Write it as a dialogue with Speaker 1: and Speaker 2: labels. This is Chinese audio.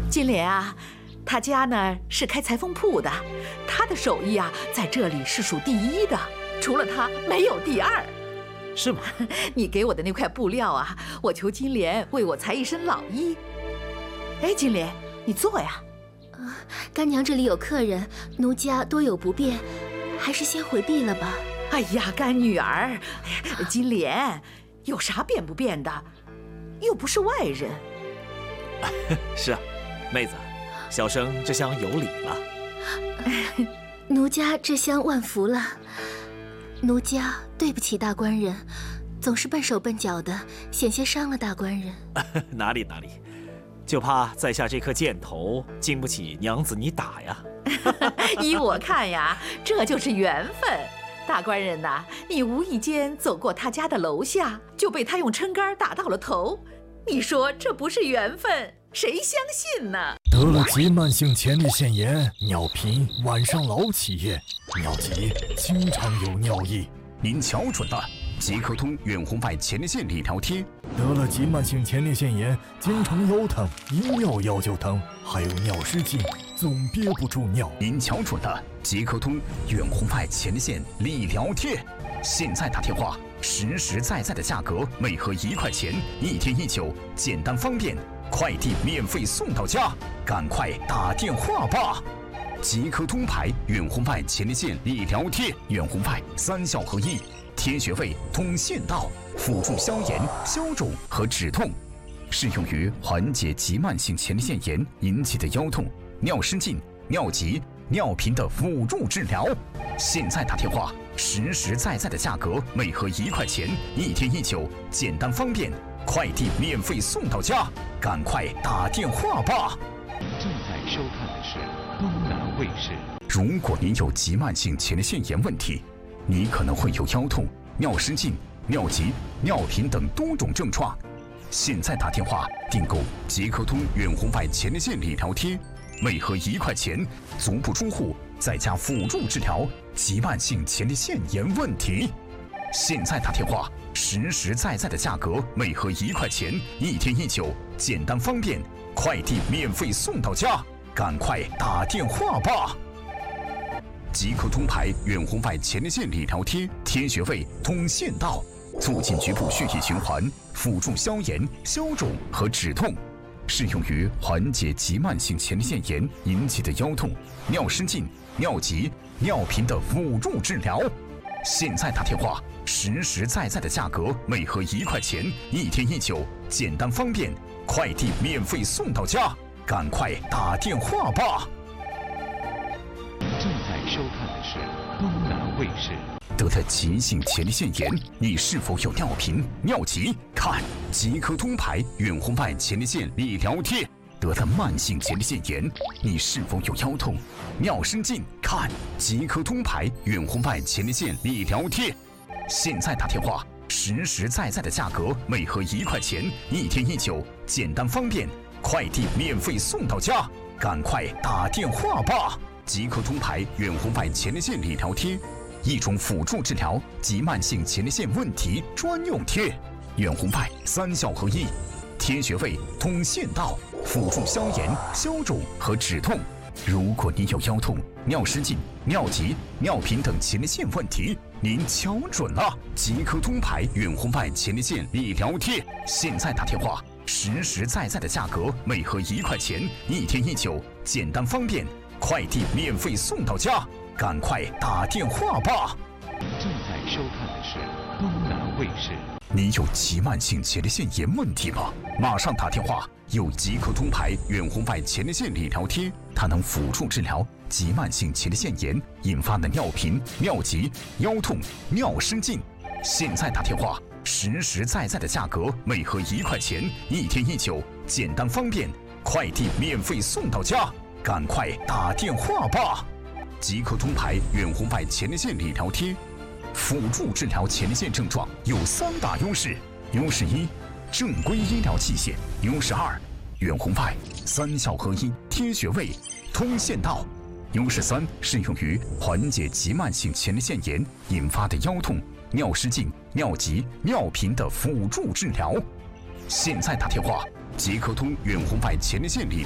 Speaker 1: 金莲啊，他家呢是开裁缝铺的，他的手艺啊在这里是数第一的，除了他没有第二。
Speaker 2: 是吗？
Speaker 1: 你给我的那块布料啊，我求金莲为我裁一身老衣。哎，金莲，你坐呀。
Speaker 3: 干娘这里有客人，奴家多有不便，还是先回避了吧。
Speaker 1: 哎呀，干女儿，金莲，有啥便不便的？又不是外人。
Speaker 2: 是啊，妹子，小生这厢有礼了。
Speaker 3: 奴家这厢万福了。奴家对不起大官人，总是笨手笨脚的，险些伤了大官人。
Speaker 2: 哪里，就怕在下这颗箭头经不起娘子你打呀。
Speaker 1: 依我看呀，这就是缘分。大官人呐，你无意间走过他家的楼下，就被他用撑杆打到了头。你说这不是缘分，谁相信呢？
Speaker 4: 得了急慢性前列腺炎，尿频，晚上老起夜，尿急，经常有尿意。
Speaker 5: 您瞧准了，即刻通远红外前列腺理疗贴。
Speaker 4: 得了急慢性前列腺炎，经常腰疼，一尿就疼，还有尿失禁，总憋不住尿。
Speaker 5: 您瞧准了，即刻通远红外前列腺理疗贴。现在打电话，实实在在的价格，每盒1块钱，1天1酒，简单方便，快递免费送到家，赶快打电话吧！即刻通牌远红外前列腺理疗贴，远红外3效合一，贴穴位、通腺道，辅助消炎、消肿和止痛，适用于缓解急慢性前列腺炎引起的腰痛、尿失禁、尿急、尿频的辅助治疗。现在打电话，实实在在的价格，每盒1块钱，1天1酒，简单方便，快递免费送到家，赶快打电话吧！
Speaker 6: 正在收看的是东南卫视。
Speaker 5: 如果您有急慢性前列腺炎问题，你可能会有腰痛、尿失禁、尿急、尿频等多种症状。现在打电话订购即刻通远红外前列腺理疗贴，每盒1块钱，足不出户，在家辅助治疗急慢性前列腺炎问题。现在打电话，实实在在的价格，每盒1块钱，1天1酒，简单方便，快递免费送到家，赶快打电话吧！即刻通牌远红外前列腺理疗贴，贴穴位、通腺道，促进局部血液循环，辅助消炎、消肿和止痛，适用于缓解急慢性前列腺炎引起的腰痛、尿失禁、尿急、尿频的辅助治疗。现在打电话，实实在在的价格，每盒1块钱，1天1酒，简单方便，快递免费送到家，赶快打电话吧！
Speaker 6: 正在收看的是东南卫视。
Speaker 5: 得了急性前列腺炎，你是否有尿频、尿急？看即刻通牌远红外前列腺理疗贴。得了慢性前列腺炎，你是否有腰痛、尿失禁？看即刻通牌远红外前列腺理疗贴。现在打电话，实实在在的价格，每盒1块钱，1天1酒，简单方便，快递免费送到家，赶快打电话吧！即刻通牌远红外前列腺理疗贴，一种辅助治疗急慢性前列腺问题专用贴，远红外3效合一，贴穴位、通腺道，辅助消炎、消肿和止痛。如果你有腰痛、尿失禁、尿急、尿频等前列腺问题，您瞧准了，即刻通牌远红外前列腺理疗贴。现在打电话，实实在在的价格，每盒1块钱，1天1酒，简单方便，快递免费送到家，赶快打电话吧！
Speaker 6: 正在收看的是东南卫视。
Speaker 5: 你有急慢性前列腺炎问题吗？马上打电话，有即刻通牌远红外前列腺理疗贴，它能辅助治疗急慢性前列腺炎引发的尿频、尿急、腰痛、尿失禁。现在打电话，实实在在的价格，每盒1块钱，1天1酒，简单方便，快递免费送到家，赶快打电话吧！即刻通牌远红外前列腺理疗贴，辅助治疗前列腺症状有3大优势：优势1，正规医疗器械；优势2，远红外3效合一，贴穴位、通腺道；优势3，适用于缓解急慢性前列腺炎引发的腰痛、尿失禁、尿急、尿频的辅助治疗。现在打电话，即刻通远红外前列腺理